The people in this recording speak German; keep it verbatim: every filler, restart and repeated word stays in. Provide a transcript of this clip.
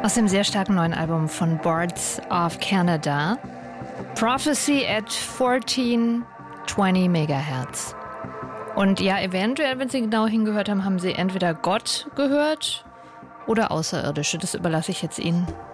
Aus dem sehr starken neuen Album von Bards of Canada. Prophecy at fourteen twenty Megahertz. Und ja, eventuell, wenn Sie genau hingehört haben, haben Sie entweder Gott gehört oder Außerirdische. Das überlasse ich jetzt Ihnen.